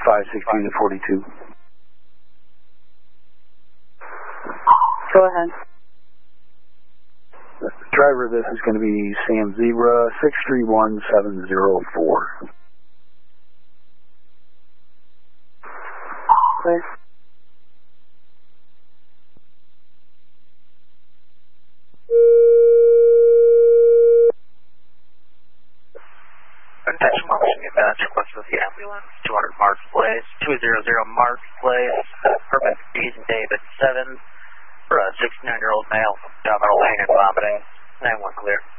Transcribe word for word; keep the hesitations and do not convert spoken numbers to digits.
five sixteen to forty-two. Go ahead. The driver of this is going to be Sam Zebra, six three one seven zero four. Clear. Attention, Officer Dispatch, request for the ambulance, two hundred Marks Place, two hundred Marks Place, Perfect Bees David seven, for a sixty-nine-year-old male, abdominal pain and vomiting, nine one clear.